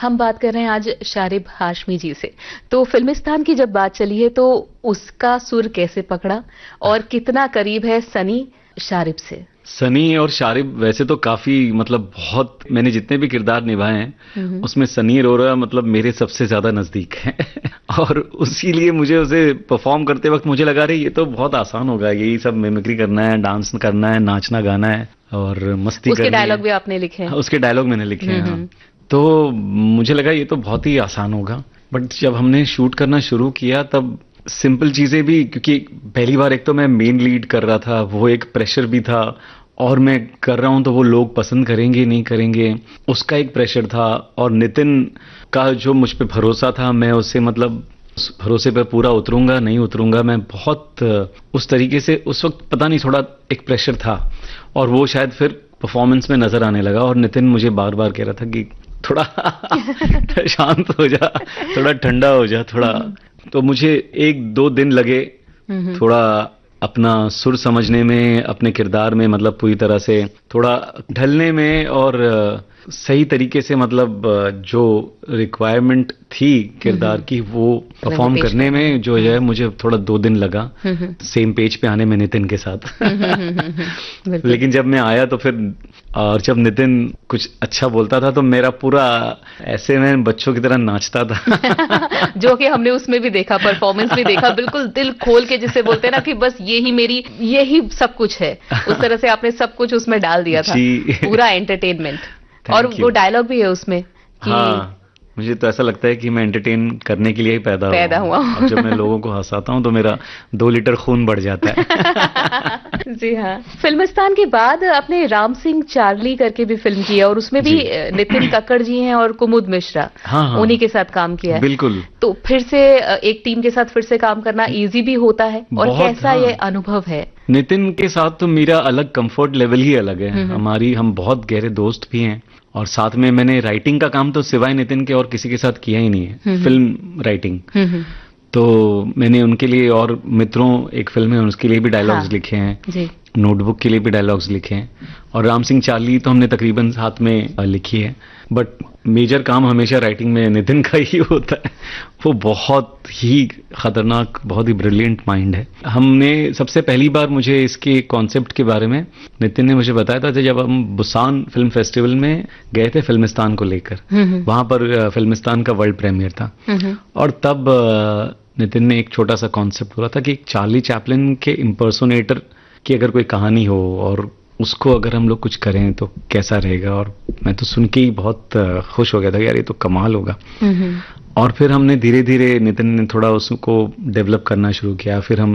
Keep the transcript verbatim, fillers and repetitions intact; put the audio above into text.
हम बात कर रहे हैं आज शारिब हाशमी जी से। तो फिल्मिस्तान की जब बात चली है तो उसका सुर कैसे पकड़ा और कितना करीब है सनी शारिब से? सनी और शारिब वैसे तो काफी मतलब बहुत, मैंने जितने भी किरदार निभाए हैं उसमें सनी अरोरा मतलब मेरे सबसे ज्यादा नजदीक है और उसी लिए मुझे उसे परफॉर्म करते वक्त मुझे लगा रही ये तो बहुत आसान होगा, यही सब मिमिक्री करना है, डांस करना है, नाचना गाना है और मस्ती करनी है। उसके डायलॉग भी आपने लिखे हैं? उसके डायलॉग मैंने लिखे हैं। तो मुझे लगा ये तो बहुत ही आसान होगा, बट जब हमने शूट करना शुरू किया तब सिंपल चीजें भी, क्योंकि पहली बार एक तो मैं मेन लीड कर रहा था, वो एक प्रेशर भी था और मैं कर रहा हूं तो वो लोग पसंद करेंगे नहीं करेंगे उसका एक प्रेशर था, और नितिन का जो मुझ पे भरोसा था, मैं उससे मतलब उस भरोसे पे पूरा उतरूंगा नहीं उतरूंगा, मैं बहुत उस तरीके से उस वक्त पता नहीं थोड़ा एक प्रेशर था और वो शायद फिर परफॉर्मेंस में नजर आने लगा। और नितिन मुझे बार बार कह रहा था कि थोड़ा शांत हो जा, थोड़ा ठंडा हो जा थोड़ा। तो मुझे एक दो दिन लगे थोड़ा अपना सुर समझने में, अपने किरदार में मतलब पूरी तरह से थोड़ा ढलने में और सही तरीके से मतलब जो रिक्वायरमेंट थी किरदार की वो परफॉर्म करने में जो है मुझे थोड़ा दो दिन लगा सेम पेज पे आने में नितिन के साथ। लेकिन जब मैं आया तो फिर, और जब नितिन कुछ अच्छा बोलता था तो मेरा पूरा ऐसे में बच्चों की तरह नाचता था जो कि हमने उसमें भी देखा, परफॉर्मेंस भी देखा, बिल्कुल दिल खोल के जिसे बोलते हैं ना कि बस यही मेरी यही सब कुछ है, उस तरह से आपने सब कुछ उसमें डाल दिया था, पूरा एंटरटेनमेंट। और वो डायलॉग भी है उसमें कि हाँ, मुझे तो ऐसा लगता है कि मैं एंटरटेन करने के लिए ही पैदा, पैदा हुआ हूँ। और जब मैं लोगों को हंसाता हूँ तो मेरा दो लीटर खून बढ़ जाता है। जी हाँ। फिल्मिस्तान के बाद आपने राम सिंह चार्ली करके भी फिल्म की है और उसमें भी नितिन कक्कड़ जी हैं और कुमुद मिश्रा, हाँ, हाँ, उन्हीं के साथ काम किया है। बिल्कुल। तो फिर से एक टीम के साथ फिर से काम करना इजी भी होता है और कैसा हाँ। ये अनुभव है? नितिन के साथ तो मेरा अलग कंफर्ट लेवल ही अलग है। हमारी हम बहुत गहरे दोस्त भी हैं और साथ में मैंने राइटिंग का काम तो सिवाय नितिन के और किसी के साथ किया ही नहीं है, फिल्म राइटिंग। तो मैंने उनके लिए और मित्रों एक फिल्म है उसके लिए भी डायलॉग्स हाँ, लिखे हैं जी। नोटबुक के लिए भी डायलॉग्स लिखे हैं और राम सिंह चार्ली तो हमने तकरीबन साथ में लिखी है, बट मेजर काम हमेशा राइटिंग में नितिन का ही होता है। वो बहुत ही खतरनाक, बहुत ही ब्रिलियंट माइंड है। हमने सबसे पहली बार मुझे इसके कॉन्सेप्ट के बारे में नितिन ने मुझे बताया था जब हम बुसान फिल्म फेस्टिवल में गए थे फिल्मिस्तान को लेकर, वहां पर फिल्मिस्तान का वर्ल्ड प्रीमियर था और तब नितिन ने एक छोटा सा कॉन्सेप्ट बोला था कि चार्ली चैपलिन के इम्पर्सोनेटर की अगर कोई कहानी हो और उसको अगर हम लोग कुछ करें तो कैसा रहेगा। और मैं तो सुन के ही बहुत खुश हो गया था, यार ये तो कमाल होगा। और फिर हमने धीरे धीरे नितिन ने थोड़ा उसको डेवलप करना शुरू किया, फिर हम